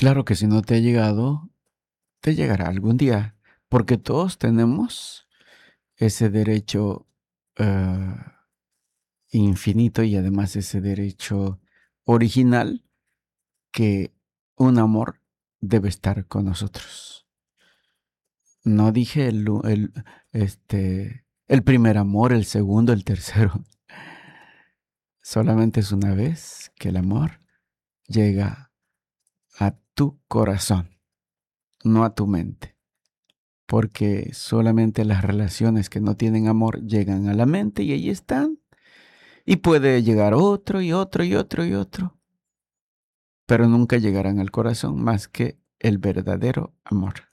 Claro que si no te ha llegado, te llegará algún día, porque todos tenemos ese derecho eh, infinito y además ese derecho original que un amor debe estar con nosotros. No dije el primer amor, el segundo, el tercero. Solamente es una vez que el amor llega a tu corazón, no a tu mente. Porque solamente las relaciones que no tienen amor llegan a la mente y ahí están. Y puede llegar otro y otro y otro y otro, pero nunca llegarán al corazón más que el verdadero amor.